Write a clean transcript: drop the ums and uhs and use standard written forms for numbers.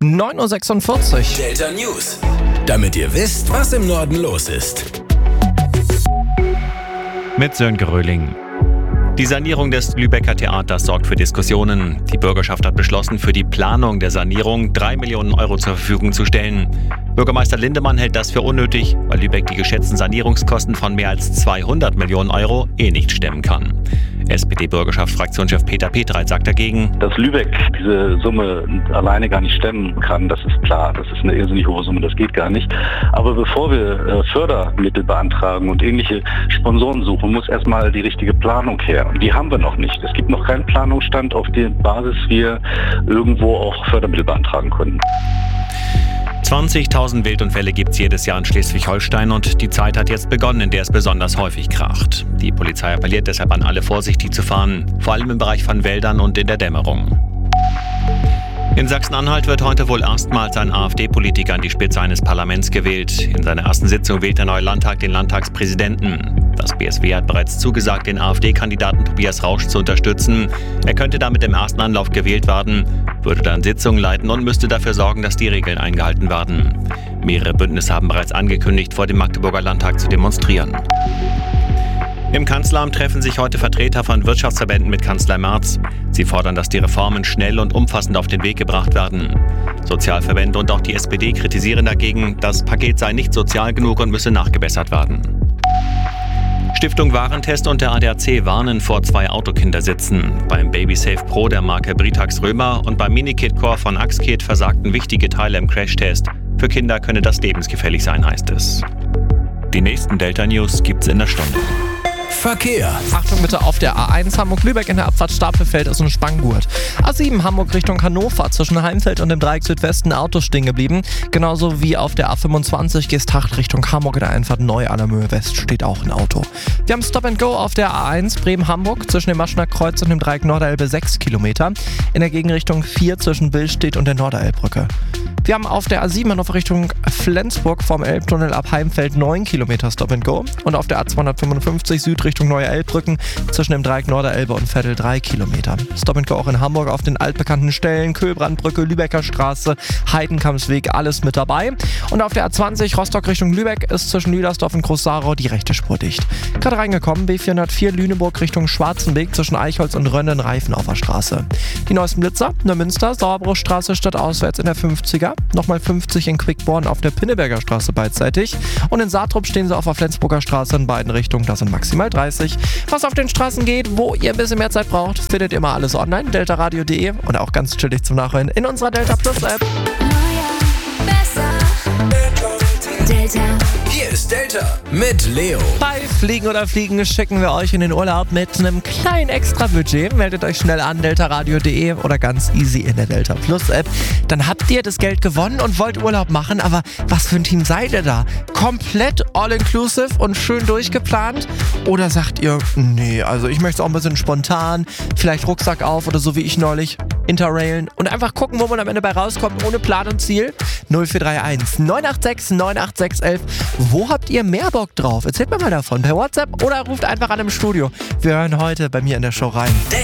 9.46 Uhr. Delta News. Damit ihr wisst, was im Norden los ist. Mit Sönke Röhling. Die Sanierung des Lübecker Theaters sorgt für Diskussionen. Die Bürgerschaft hat beschlossen, für die Planung der Sanierung 3 Millionen Euro zur Verfügung zu stellen. Bürgermeister Lindemann hält das für unnötig, weil Lübeck die geschätzten Sanierungskosten von mehr als 200 Millionen Euro nicht stemmen kann. SPD-Bürgerschaftsfraktionschef Peter Petreit sagt dagegen: Dass Lübeck diese Summe alleine gar nicht stemmen kann, das ist klar. Das ist eine irrsinnig hohe Summe, das geht gar nicht. Aber bevor wir Fördermittel beantragen und ähnliche Sponsoren suchen, muss erstmal die richtige Planung her. Und die haben wir noch nicht. Es gibt noch keinen Planungsstand, auf der Basis wir irgendwo auch Fördermittel beantragen können. 20.000 Wildunfälle gibt es jedes Jahr in Schleswig-Holstein und die Zeit hat jetzt begonnen, in der es besonders häufig kracht. Die Polizei appelliert deshalb an alle, vorsichtig zu fahren, vor allem im Bereich von Wäldern und in der Dämmerung. In Sachsen-Anhalt wird heute wohl erstmals ein AfD-Politiker an die Spitze eines Parlaments gewählt. In seiner ersten Sitzung wählt der neue Landtag den Landtagspräsidenten. Das BSW hat bereits zugesagt, den AfD-Kandidaten Tobias Rausch zu unterstützen. Er könnte damit im ersten Anlauf gewählt werden, würde dann Sitzungen leiten und müsste dafür sorgen, dass die Regeln eingehalten werden. Mehrere Bündnisse haben bereits angekündigt, vor dem Magdeburger Landtag zu demonstrieren. Im Kanzleramt treffen sich heute Vertreter von Wirtschaftsverbänden mit Kanzler Merz. Sie fordern, dass die Reformen schnell und umfassend auf den Weg gebracht werden. Sozialverbände und auch die SPD kritisieren dagegen, das Paket sei nicht sozial genug und müsse nachgebessert werden. Stiftung Warentest und der ADAC warnen vor 2 Autokindersitzen. Beim BabySafe Pro der Marke Britax Römer und beim Minikit Core von Axkit versagten wichtige Teile im Crashtest. Für Kinder könne das lebensgefährlich sein, heißt es. Die nächsten Delta News gibt's in der Stunde. Verkehr. Achtung bitte auf der A1 Hamburg-Lübeck in der Abfahrt Stapelfeld ist ein Spanngurt. A7 Hamburg Richtung Hannover zwischen Heimfeld und dem Dreieck Südwesten Autos stehen geblieben. Genauso wie auf der A25 Geesthacht Richtung Hamburg in der Einfahrt Neu-Allermöhe West steht auch ein Auto. Wir haben Stop and Go auf der A1 Bremen-Hamburg zwischen dem Maschener Kreuz und dem Dreieck Norderelbe 6 Kilometer. In der Gegenrichtung 4 zwischen Billstedt und der Norderelbbrücke. Wir haben auf der A7 Hannover Richtung Flensburg vom Elbtunnel ab Heimfeld 9 Kilometer Stop and Go. Und auf der A255 Süd Richtung Neue Elbbrücken zwischen dem Dreieck Norderelbe und Veddel 3 Kilometer. Stop and Go auch in Hamburg auf den altbekannten Stellen Köhlbrandbrücke, Lübecker Straße, Heidenkampsweg, alles mit dabei. Und auf der A20 Rostock Richtung Lübeck ist zwischen Lüdersdorf und Groß-Sarau die rechte Spur dicht. Gerade reingekommen, B404 Lüneburg Richtung Schwarzenweg zwischen Eichholz und Rönnen Reifenaufer Straße. Die neuesten Blitzer, Neumünster, Sauerbruchstraße stadtauswärts in der 50er, nochmal 50 in Quickborn auf der Pinneberger Straße beidseitig und in Saatrup stehen sie auf der Flensburger Straße in beiden Richtungen, das sind maximal 30. Was auf den Straßen geht, wo ihr ein bisschen mehr Zeit braucht, findet ihr immer alles online, deltaradio.de und auch ganz chillig zum Nachhören in unserer Delta Plus App. Delta. Hier ist Delta mit Leo. Bei Fliegen oder Fliegen schicken wir euch in den Urlaub mit einem kleinen Extra-Budget. Meldet euch schnell an, deltaradio.de oder ganz easy in der Delta Plus App. Dann habt ihr das Geld gewonnen und wollt Urlaub machen, aber was für ein Team seid ihr da? Komplett all-inclusive und schön durchgeplant? Oder sagt ihr, nee, also ich möchte es auch ein bisschen spontan, vielleicht Rucksack auf oder so wie ich neulich, interrailen und einfach gucken, wo man am Ende bei rauskommt, ohne Plan und Ziel? 0431 986 98611. Wo habt ihr mehr Bock drauf? Erzählt mir mal davon per WhatsApp oder ruft einfach an im Studio. Wir hören heute bei mir in der Show rein.